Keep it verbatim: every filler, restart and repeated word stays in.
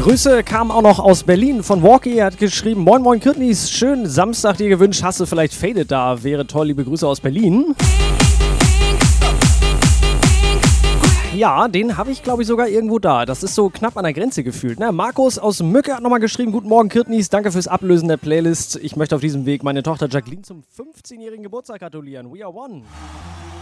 Grüße kamen auch noch aus Berlin von Walkie. Er hat geschrieben, moin moin Kürtnis, schönen Samstag dir gewünscht. Hast du vielleicht Faded da? Wäre toll, liebe Grüße aus Berlin. Ja, den habe ich, glaube ich, sogar irgendwo da. Das ist so knapp an der Grenze gefühlt. Ne? Markus aus Mücke hat nochmal geschrieben, guten Morgen Kürtnis, danke fürs Ablösen der Playlist. Ich möchte auf diesem Weg meine Tochter Jacqueline zum fünfzehnjährigen Geburtstag gratulieren. We are one.